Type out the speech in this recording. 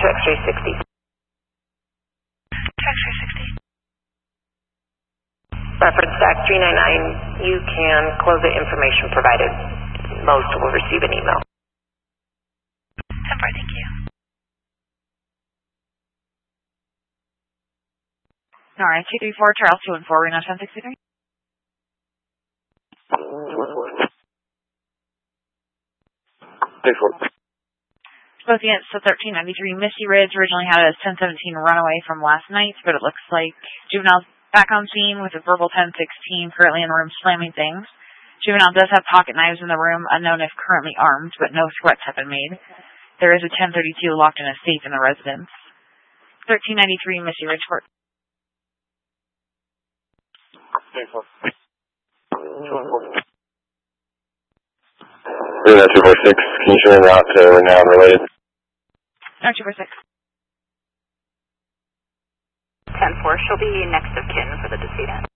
X-ray 60. X-ray 60. Reference stack 399, you can close the information provided. Most will receive an email. 10-4, thank you. Alright, 234, Charles 214, Reno 1063. Supposing it's the 1393 Missy Ridge, originally had a 1017 runaway from last night, but it looks like juvenile's back on scene with a verbal 1016, currently in the room slamming things. Juvenile does have pocket knives in the room, unknown if currently armed, but no threats have been made. There is a 1032 locked in a safe in the residence. 1393 Missy Ridge Court. 246, can you show me route to Renown related? No, 246. 10-4, she'll be next of kin for the decedent.